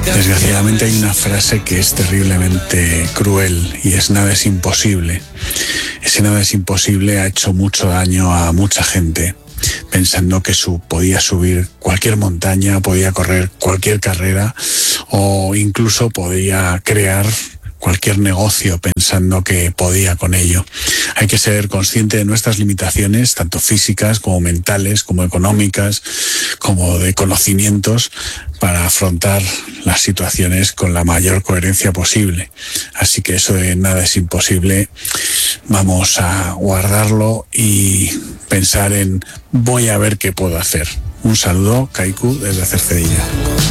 Desgraciadamente hay una frase que es terriblemente cruel y es nada es imposible. Ese nada es imposible ha hecho mucho daño a mucha gente, pensando que podía subir cualquier montaña, podía correr cualquier carrera o incluso podía crear cualquier negocio pensando que podía con ello. Hay que ser consciente de nuestras limitaciones, tanto físicas como mentales, como económicas, como de conocimientos, para afrontar las situaciones con la mayor coherencia posible. Así que eso de nada es imposible, vamos a guardarlo y pensar en voy a ver qué puedo hacer. Un saludo, Kaiku, desde Cercedilla.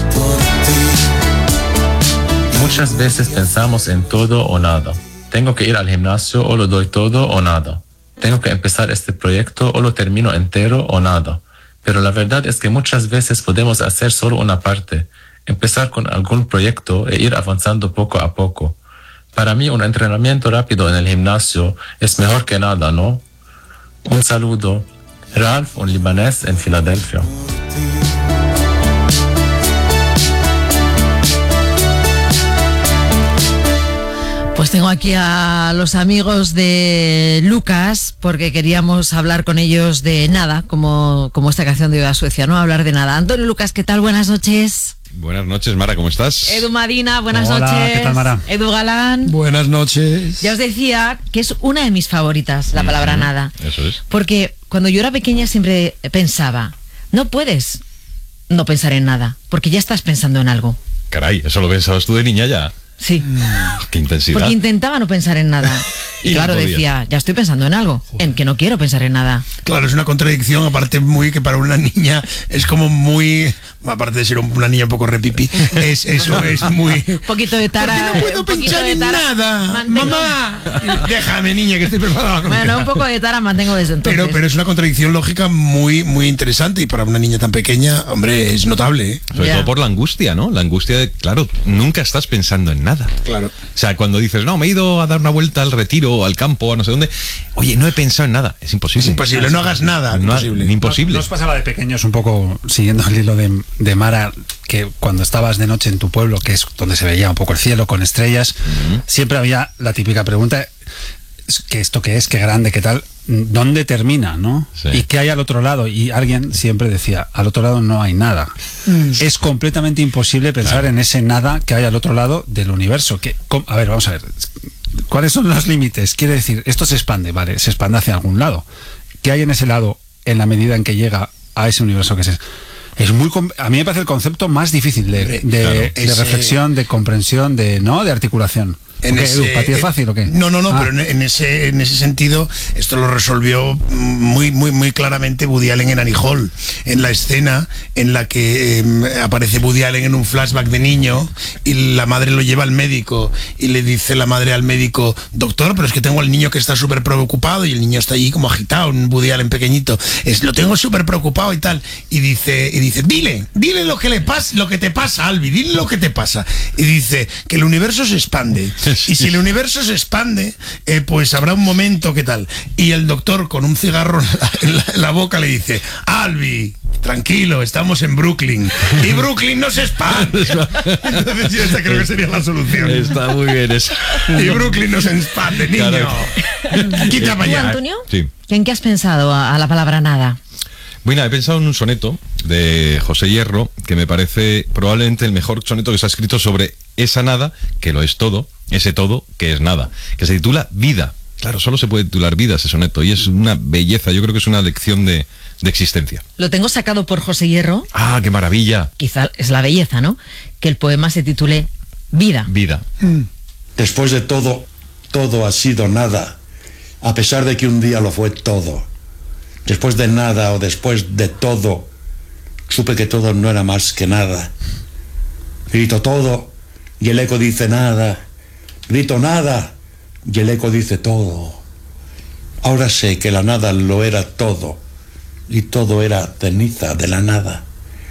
Muchas veces pensamos en todo o nada. Tengo que ir al gimnasio o lo doy todo o nada. Tengo que empezar este proyecto o lo termino entero o nada. Pero la verdad es que muchas veces podemos hacer solo una parte, empezar con algún proyecto e ir avanzando poco a poco. Para mí un entrenamiento rápido en el gimnasio es mejor que nada, ¿no? Un saludo. Ralph, un libanés en Filadelfia. Pues tengo aquí a los amigos de Lucas, porque queríamos hablar con ellos de nada, como esta canción de Viva Suecia, ¿no? Hablar de nada. Antonio Lucas, ¿qué tal? Buenas noches. Buenas noches, Mara, ¿cómo estás? Edu Madina, buenas Hola, noches. ¿qué tal, Mara? Edu Galán. Buenas noches. Ya os decía que es una de mis favoritas, la palabra nada. Eso es. Porque cuando yo era pequeña siempre pensaba, no puedes no pensar en nada, porque ya estás pensando en algo. Caray, ¿eso lo pensabas tú de niña ya? Sí. ¡Qué intensidad! Porque intentaba no pensar en nada. Y Y claro, no podías. decía, ya estoy pensando en algo, en que no quiero pensar en nada. Claro, es una contradicción, aparte muy que para una niña es como muy, aparte de ser una niña un poco repipi, eso es muy... Un poquito de tara. ¿Por qué no puedo un poquito pensar de en tara, nada? mantengo- ¡Mamá! Déjame, niña, que estoy preparada. Bueno, un poco de tara mantengo desde entonces. Pero es una contradicción lógica muy, muy interesante y para una niña tan pequeña, hombre, es notable, ¿eh? Sobre Ya. todo por la angustia, ¿no? La angustia de, claro, nunca estás pensando en nada. Claro. O sea, cuando dices, no, me he ido a dar una vuelta al retiro o al campo, a no sé dónde, oye, no he pensado en nada. Es imposible. Es imposible, no hagas nada. No, Imposible. imposible. ¿Nos pasaba de pequeños un poco siguiendo el hilo de Mara, que cuando estabas de noche en tu pueblo, que es donde se veía un poco el cielo con estrellas, siempre había la típica pregunta, ¿qué esto qué es? ¿Qué grande? ¿Qué tal? ¿Dónde termina? ¿No? Sí. ¿Y qué hay al otro lado? Y alguien siempre decía, al otro lado no hay nada. Es completamente imposible pensar en ese nada que hay al otro lado del universo. A ver, vamos a ver. ¿Cuáles son los límites? Quiere decir, esto se expande, vale, se expande hacia algún lado. ¿Qué hay en ese lado en la medida en que llega a ese universo que es muy... A mí me parece el concepto más difícil de reflexión, de comprensión, de articulación. Edu, ¿para ti es fácil o qué? No, pero en ese sentido, esto lo resolvió muy claramente Woody Allen en Annie Hall, en la escena en la que aparece Woody Allen en un flashback de niño y la madre lo lleva al médico y le dice la madre al médico, doctor, pero es que tengo al niño que está súper preocupado, y el niño está allí como agitado, un Woody Allen pequeñito, lo tengo súper preocupado y tal, y dice, dile lo que le pasa, lo que te pasa, Albi, dile lo que te pasa, y dice que el universo se expande. Y si el universo se expande, pues habrá un momento que tal. Y el doctor con un cigarro en la boca le dice, Albi, tranquilo, estamos en Brooklyn. Y Brooklyn no se expande. Entonces yo esta creo que sería la solución. Está muy bien eso. Y Brooklyn no se expande, niño. Quita para ¿Tú, allá. Antonio? Sí. ¿En qué has pensado a la palabra nada? Bueno, he pensado en un soneto de José Hierro, que me parece probablemente el mejor soneto que se ha escrito sobre esa nada, que lo es todo, ese todo, que es nada, que se titula Vida. Claro, solo se puede titular Vida ese soneto, y es una belleza, yo creo que es una lección de existencia. Lo tengo sacado por José Hierro, ¡Ah, qué maravilla! quizá es la belleza, ¿no? Que el poema se titule Vida. Vida. Después de todo, todo ha sido nada, a pesar de que un día lo fue todo. Después de nada o después de todo, supe que todo no era más que nada. Grito todo y el eco dice nada. Grito nada y el eco dice todo. Ahora sé que la nada lo era todo y todo era ceniza de la nada.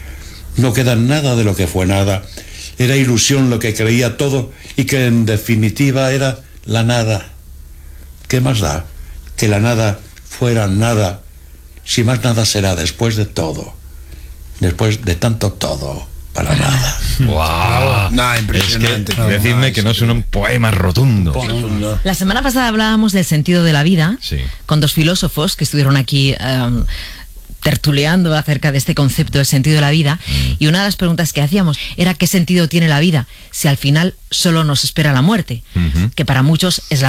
No queda nada de lo que fue nada. Era ilusión lo que creía todo y que en definitiva era la nada. ¿Qué más da que la nada fuera nada? Si más nada será después de todo, después de tanto todo. para nada. ¡Guau! Nah, impresionante. Es que, decidme que no es un poema rotundo. La semana pasada hablábamos del sentido de la vida Sí. con dos filósofos que estuvieron aquí tertuleando acerca de este concepto del sentido de la vida, y una de las preguntas que hacíamos era ¿qué sentido tiene la vida si al final solo nos espera la muerte? Que para muchos es la